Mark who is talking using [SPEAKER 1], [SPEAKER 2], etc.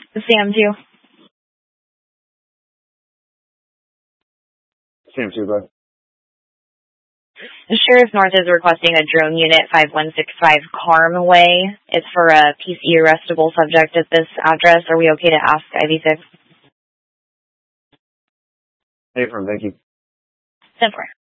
[SPEAKER 1] Sam2.
[SPEAKER 2] Sam2, bud.
[SPEAKER 1] Sheriff North is requesting a drone unit 5165 Carm Way. It's for a PC arrestable subject at this address. Are we okay to ask IV6?
[SPEAKER 2] Hey, from thank you.
[SPEAKER 1] 10-4.